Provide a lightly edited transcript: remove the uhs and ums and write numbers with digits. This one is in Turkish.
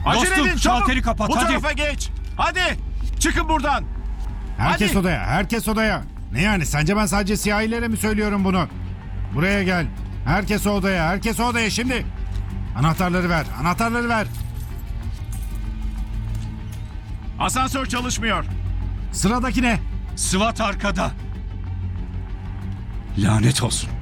Acele Dostum, edin çabuk. şalteri kapat, Bu hadi. tarafa geç. Hadi. Çıkın buradan. Herkes Hadi. odaya, herkes odaya. Ne yani, sence ben sadece siyahilere mi söylüyorum bunu? Buraya gel. Herkes odaya, herkes odaya şimdi. Anahtarları ver, anahtarları ver. Asansör çalışmıyor. Sıradaki ne? SWAT arkada. Lanet olsun.